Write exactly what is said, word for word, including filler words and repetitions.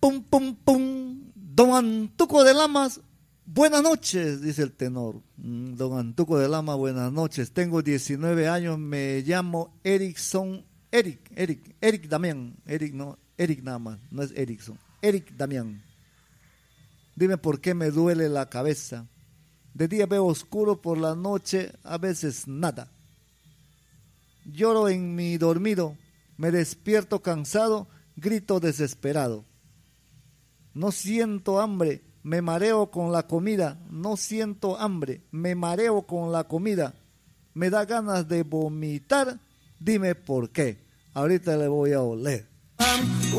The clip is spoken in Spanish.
pum, pum, pum. Don Antuco de Lamas, buenas noches, dice el tenor. Don Antuco de Lamas, buenas noches. Tengo diecinueve años, me llamo Erickson, Eric, Eric, Eric Damián. Eric no, Eric nada más, no es Erickson. Eric Damián. Dime por qué me duele la cabeza. De día veo oscuro, por la noche a veces nada. Lloro en mi dormido, me despierto cansado, grito desesperado. No siento hambre, me mareo con la comida. No siento hambre, me mareo con la comida. Me da ganas de vomitar, dime por qué. Ahorita le voy a oler.